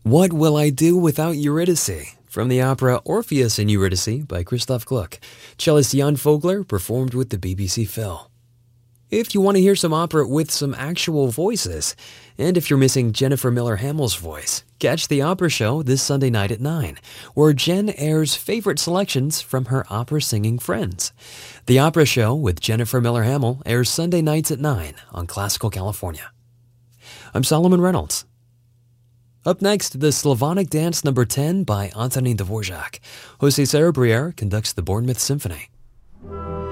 What Will I Do Without Eurydice? From the opera Orpheus and Eurydice by Christoph Gluck. Cellist Jan Vogler performed with the BBC Phil. If you want to hear some opera with some actual voices, and if you're missing Jennifer Miller Hamill's voice, catch the Opera Show this Sunday night at 9, where Jen airs favorite selections from her opera singing friends. The Opera Show with Jennifer Miller Hamill airs Sunday nights at 9 on Classical California. I'm Solomon Reynolds. Up next, the Slavonic Dance No. 10 by Antonin Dvorak. Jose Sarabria conducts the Bournemouth Symphony.